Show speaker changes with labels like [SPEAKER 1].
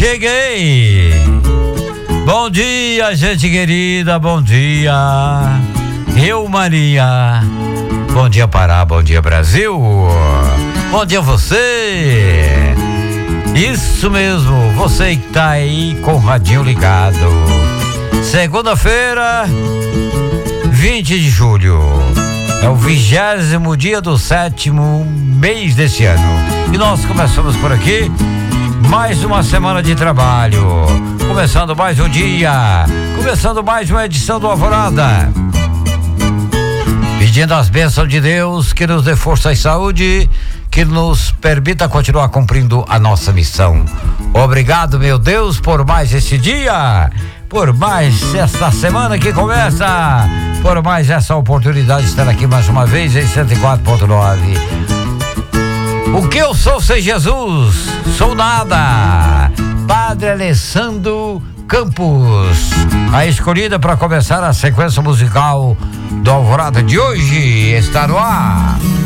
[SPEAKER 1] Cheguei! Bom dia, gente querida, bom dia. Eu, Maria. Bom dia, Pará, bom dia, Brasil. Bom dia, você. Isso mesmo, você que tá aí com o radinho ligado. Segunda-feira, 20 de julho. É o 20º dia do 7º mês desse ano. E nós começamos por aqui mais uma semana de trabalho. Começando mais um dia. Começando mais uma edição do Alvorada. Pedindo as bênçãos de Deus que nos dê força e saúde, que nos permita continuar cumprindo a nossa missão. Obrigado, meu Deus, por mais esse dia, por mais esta semana que começa, por mais essa oportunidade de estar aqui mais uma vez em 104.9. O que eu sou sem Jesus? Sou nada. Padre Alessandro Campos, a escolhida para começar a sequência musical do Alvorada de hoje, está no ar.